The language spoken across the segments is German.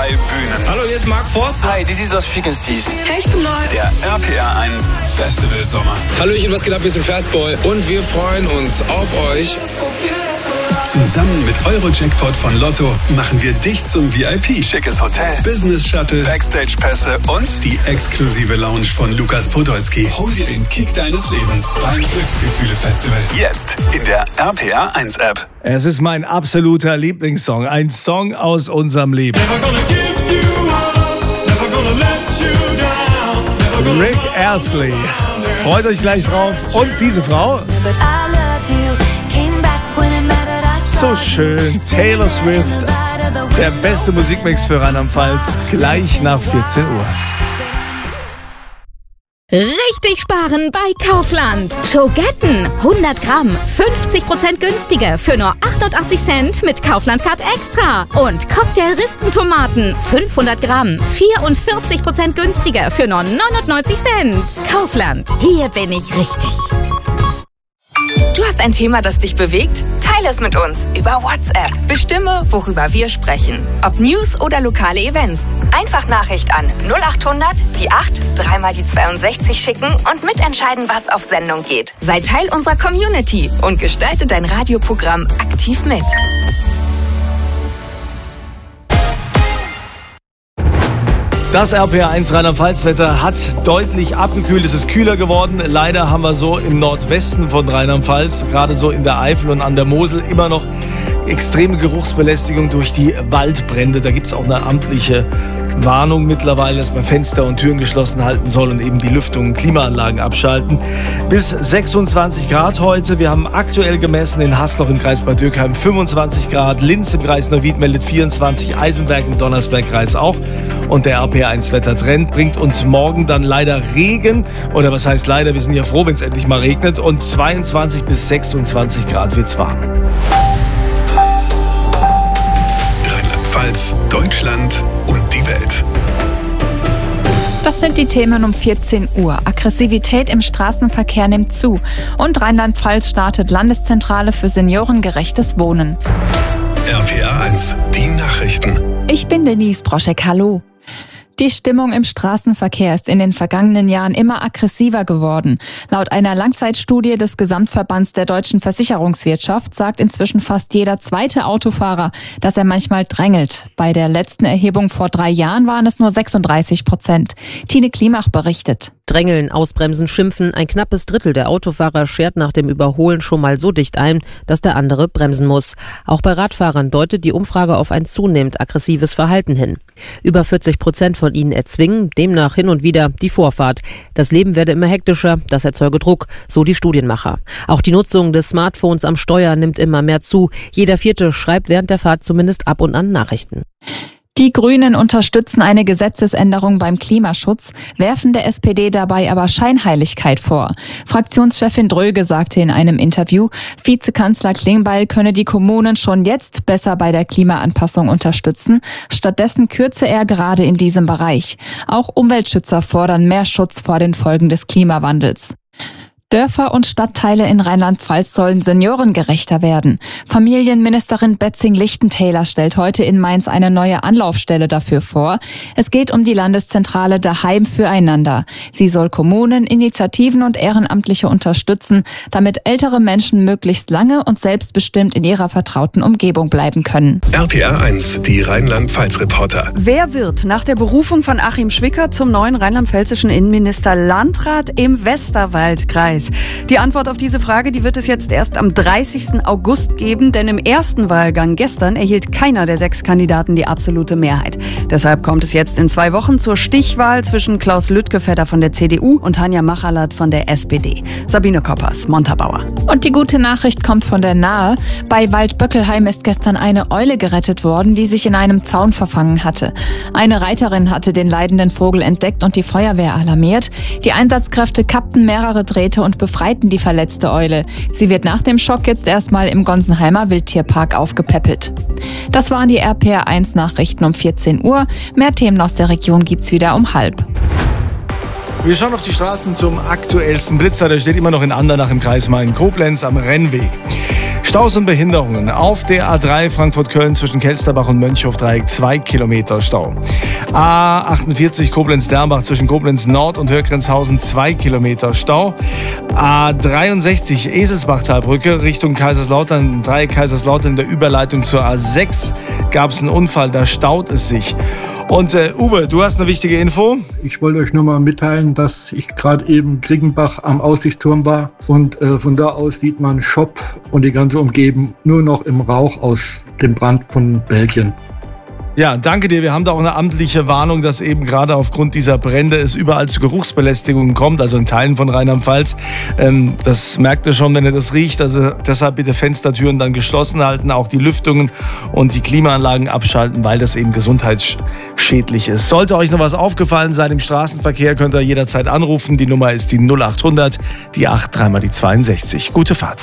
2 Bühnen. Hallo, hier ist Mark Forst. Hi, this is Lost Frequencies. Hey, ich bin Neu. Der RPR 1 Festival Sommer. Hallöchen, was geht ab? Wir sind Fastboy und wir freuen uns auf euch. Zusammen mit Euro-Jackpot von Lotto machen wir dich zum VIP. Schickes Hotel, Business-Shuttle, Backstage-Pässe und die exklusive Lounge von Lukas Podolski. Hol dir den Kick deines Lebens beim Glücksgefühle-Festival. Jetzt in der RPR 1 App. Es ist mein absoluter Lieblingssong. Ein Song aus unserem Leben. Rick Astley. Freut euch gleich drauf. Und diese Frau. So schön. Taylor Swift. Der beste Musikmix für Rheinland-Pfalz. Gleich nach 14 Uhr. Richtig sparen bei Kaufland. Schogetten 100 Gramm, 50% günstiger für nur 88 Cent mit Kaufland Card Extra. Und Cocktail-Rispentomaten 500 Gramm, 44% günstiger für nur 99 Cent. Kaufland, hier bin ich richtig. Du hast ein Thema, das dich bewegt? Teile es mit uns über WhatsApp. Bestimme, worüber wir sprechen. Ob News oder lokale Events. Einfach Nachricht an 0800 die 8 3 die 62 schicken und mitentscheiden, was auf Sendung geht. Sei Teil unserer Community und gestalte dein Radioprogramm aktiv mit. Das RPR1 Rheinland-Pfalz-Wetter hat deutlich abgekühlt. Es ist kühler geworden. Leider haben wir so im Nordwesten von Rheinland-Pfalz, gerade so in der Eifel und an der Mosel, immer noch extreme Geruchsbelästigung durch die Waldbrände. Da gibt es auch eine amtliche Warnung mittlerweile, dass man Fenster und Türen geschlossen halten soll und eben die Lüftung und Klimaanlagen abschalten. Bis 26 Grad heute. Wir haben aktuell gemessen in Hasloch im Kreis Bad Dürkheim 25 Grad, Linz im Kreis Neuwied meldet 24, Eisenberg im Donnersbergkreis auch. Und der RPR1 Wettertrend bringt uns morgen dann leider Regen. Oder was heißt leider, wir sind ja froh, wenn es endlich mal regnet. Und 22 bis 26 Grad wird's warm. Rheinland-Pfalz, Deutschland und die Welt. Das sind die Themen um 14 Uhr. Aggressivität im Straßenverkehr nimmt zu. Und Rheinland-Pfalz startet Landeszentrale für seniorengerechtes Wohnen. RPR 1, die Nachrichten. Ich bin Denise Broschek, hallo. Die Stimmung im Straßenverkehr ist in den vergangenen Jahren immer aggressiver geworden. Laut einer Langzeitstudie des Gesamtverbands der deutschen Versicherungswirtschaft sagt inzwischen fast jeder zweite Autofahrer, dass er manchmal drängelt. Bei der letzten Erhebung vor 3 Jahren waren es nur 36%. Tine Klimach berichtet. Drängeln, ausbremsen, schimpfen. Ein knappes Drittel der Autofahrer schert nach dem Überholen schon mal so dicht ein, dass der andere bremsen muss. Auch bei Radfahrern deutet die Umfrage auf ein zunehmend aggressives Verhalten hin. Über 40% von ihnen erzwingen demnach hin und wieder die Vorfahrt. Das Leben werde immer hektischer, das erzeuge Druck, so die Studienmacher. Auch die Nutzung des Smartphones am Steuer nimmt immer mehr zu. Jeder Vierte schreibt während der Fahrt zumindest ab und an Nachrichten. Die Grünen unterstützen eine Gesetzesänderung beim Klimaschutz, werfen der SPD dabei aber Scheinheiligkeit vor. Fraktionschefin Dröge sagte in einem Interview, Vizekanzler Klingbeil könne die Kommunen schon jetzt besser bei der Klimaanpassung unterstützen. Stattdessen kürze er gerade in diesem Bereich. Auch Umweltschützer fordern mehr Schutz vor den Folgen des Klimawandels. Dörfer und Stadtteile in Rheinland-Pfalz sollen seniorengerechter werden. Familienministerin Betzing-Lichtenthaler stellt heute in Mainz eine neue Anlaufstelle dafür vor. Es geht um die Landeszentrale Daheim füreinander. Sie soll Kommunen, Initiativen und Ehrenamtliche unterstützen, damit ältere Menschen möglichst lange und selbstbestimmt in ihrer vertrauten Umgebung bleiben können. RPR 1, die Rheinland-Pfalz-Reporter. Wer wird nach der Berufung von Achim Schwickert zum neuen rheinland-pfälzischen Innenminister Landrat im Westerwaldkreis? Die Antwort auf diese Frage, die wird es jetzt erst am 30. August geben, denn im ersten Wahlgang gestern erhielt keiner der 6 Kandidaten die absolute Mehrheit. Deshalb kommt es jetzt in 2 Wochen zur Stichwahl zwischen Klaus Lüttgefedder von der CDU und Tanja Machalat von der SPD. Sabine Koppers, Montabaur. Und die gute Nachricht kommt von der Nahe. Bei Waldböckelheim ist gestern eine Eule gerettet worden, die sich in einem Zaun verfangen hatte. Eine Reiterin hatte den leidenden Vogel entdeckt und die Feuerwehr alarmiert. Die Einsatzkräfte kappten mehrere Drähte und befreiten die verletzte Eule. Sie wird nach dem Schock jetzt erstmal im Gonsenheimer Wildtierpark aufgepäppelt. Das waren die RPR1 Nachrichten um 14 Uhr. Mehr Themen aus der Region gibt's wieder um 12:30. Wir schauen auf die Straßen zum aktuellsten Blitzer. Der steht immer noch in Andernach im Kreis Main-Koblenz am Rennweg. Staus und Behinderungen. Auf der A3 Frankfurt-Köln zwischen Kelsterbach und Mönchhof-Dreieck 2 Kilometer Stau. A48 Koblenz-Dernbach zwischen Koblenz Nord und Hörgrenzhausen 2 Kilometer Stau. A63 Eselsbachtalbrücke Richtung Kaiserslautern, Dreieck Kaiserslautern in der Überleitung zur A6 gab es einen Unfall, da staut es sich. Und Uwe, du hast eine wichtige Info. Ich wollte euch nur mal mitteilen, dass ich gerade eben Krickenbach am Aussichtsturm war und von da aus sieht man Schopp und die ganze Umgebung nur noch im Rauch aus dem Brand von Belgien. Ja, danke dir. Wir haben da auch eine amtliche Warnung, dass eben gerade aufgrund dieser Brände es überall zu Geruchsbelästigungen kommt, also in Teilen von Rheinland-Pfalz. Das merkt ihr schon, wenn ihr das riecht. Also deshalb bitte Fenstertüren dann geschlossen halten, auch die Lüftungen und die Klimaanlagen abschalten, weil das eben gesundheitsschädlich ist. Sollte euch noch was aufgefallen sein im Straßenverkehr, könnt ihr jederzeit anrufen. Die Nummer ist die 0800, die 8, 3 mal die 62. Gute Fahrt.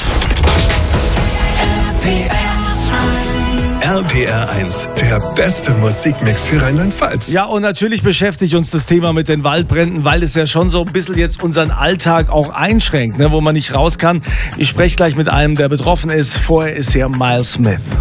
RPR 1, der beste Musikmix für Rheinland-Pfalz. Ja, und natürlich beschäftigt uns das Thema mit den Waldbränden, weil es ja schon so ein bisschen jetzt unseren Alltag auch einschränkt, ne, wo man nicht raus kann. Ich spreche gleich mit einem, der betroffen ist. Vorher ist hier Miles Smith.